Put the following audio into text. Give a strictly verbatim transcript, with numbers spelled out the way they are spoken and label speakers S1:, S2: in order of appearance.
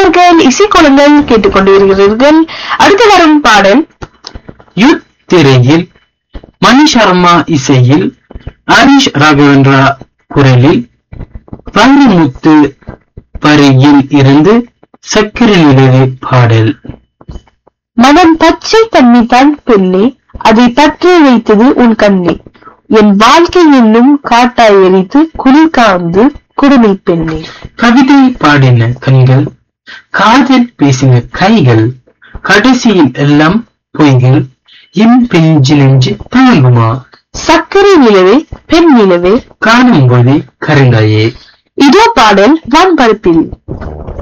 S1: நேயர்கள் இசைக்கோலங்கள் கேட்டுக்கொண்டிருக்கிறீர்கள். அடுத்து வரும் பாடல்
S2: யுத் திரையில் மணி சர்மா இசையில் ஹரிஷ் ராகவேந்திரா குரலில் வைரமுத்து வரியில் இருந்து சக்கரை நிலவே பாடல்.
S1: மனம் பச்சை தண்ணி தான் பெண்ணே, அதை பற்றி வைத்தது உன் கண்ணே, என் வாழ்க்கை என்னும் காட்டாய் எரித்து குளிர் காந்து குடுமை பெண்ணே.
S2: கவிதை பாடின கண்கள், காதல் பேசின கைகள், கடைசியில் எல்லாம் பொய்கள், என் பெஞ்சு நெஞ்சு தாங்குமா?
S1: சக்கரை நிலவே பெண் நிலவே
S2: காணும் போதே கருங்காயே.
S1: இதோ பாடல் வான்பரப்பில்.